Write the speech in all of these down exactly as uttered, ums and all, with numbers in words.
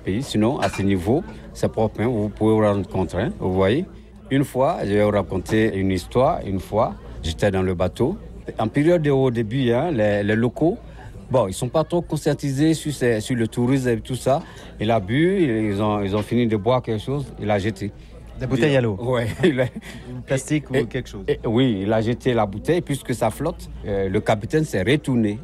pays. Sinon, à ce niveau, c'est propre. Hein, vous pouvez vous rendre compte. Hein, vous voyez. Une fois, je vais vous raconter une histoire. Une fois, j'étais dans le bateau. En période au début, hein, les, les locaux, bon, ils ne sont pas trop conscientisés sur, ces, sur le tourisme et tout ça. Il a bu, ils ont, ils ont fini de boire quelque chose, il a jeté. La bouteille à l'eau. Oui. Une plastique et, ou quelque chose. Et, oui, il a jeté la bouteille, puisque ça flotte. Euh, le capitaine s'est retourné.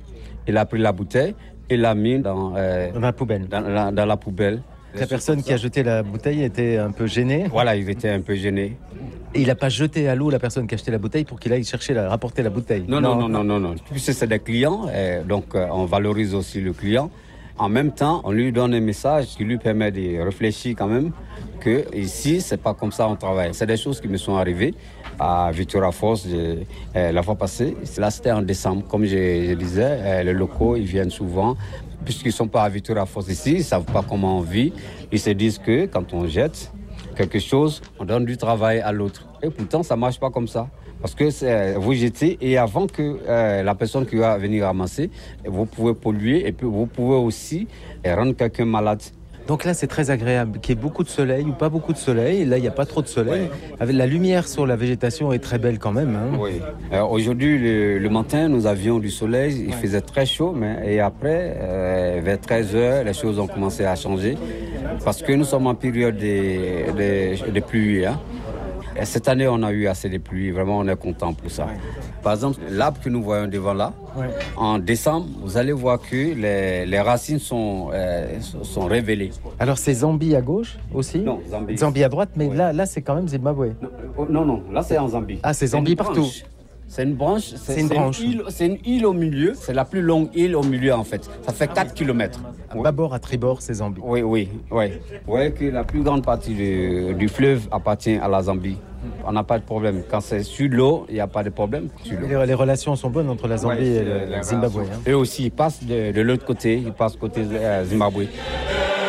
Il a pris la bouteille et l'a mis dans, euh, dans la poubelle. Dans, dans, dans la poubelle. La personne qui a jeté la bouteille était un peu gênée. Voilà, il était un peu gêné. Et il n'a pas jeté à l'eau la personne qui a acheté la bouteille pour qu'il aille chercher, la, rapporter la bouteille. Non, non, non, non, non. non. Puisque c'est des clients, euh, donc euh, on valorise aussi le client. En même temps, on lui donne un message qui lui permet de réfléchir quand même que ici, c'est pas comme ça on travaille. C'est des choses qui me sont arrivées à Victoria Falls euh, la fois passée. Là, c'était en décembre. Comme je, je disais, euh, les locaux, ils viennent souvent. Puisqu'ils ne sont pas à Victoria Falls ici, ils ne savent pas comment on vit. Ils se disent que quand on jette quelque chose, on donne du travail à l'autre. Et pourtant, ça ne marche pas comme ça. Parce que c'est, vous jetez et avant que euh, la personne qui va venir ramasser, vous pouvez polluer et puis vous pouvez aussi rendre quelqu'un malade. Donc là, c'est très agréable qu'il y ait beaucoup de soleil ou pas beaucoup de soleil. Là, il n'y a pas trop de soleil. Oui. Avec la lumière sur la végétation est très belle quand même. Hein. Oui. Alors, aujourd'hui, le, le matin, nous avions du soleil. Il ouais. faisait très chaud. Mais, et après, euh, vers treize heures, les choses ont commencé à changer. Parce que nous sommes en période de, de, de pluie. Hein. Et cette année, on a eu assez de pluie. Vraiment, on est content pour ça. Ouais. Par exemple, l'arbre que nous voyons devant là, ouais. en décembre, vous allez voir que les, les racines sont, euh, sont révélées. Alors, c'est Zambie à gauche aussi ? Non, Zambie. Zambie à droite, mais ouais. là, là, c'est quand même Zimbabwe. Non, non, non là, c'est en Zambie. Ah, c'est Zambie partout. C'est une branche. C'est, c'est une c'est branche. Une île, c'est une île au milieu. C'est la plus longue île au milieu, en fait. Ça fait quatre kilomètres. À bâbord, à tribord, c'est Zambie. Oui, oui, oui. Vous voyez que la plus grande partie du, du fleuve appartient à la Zambie. On n'a pas de problème. Quand c'est sur l'eau, il n'y a pas de problème. Les, les relations sont bonnes entre la Zambie ouais, et le Zimbabwe. Hein. Eux aussi, ils passent de, de l'autre côté. Ils passent côté euh, Zimbabwe.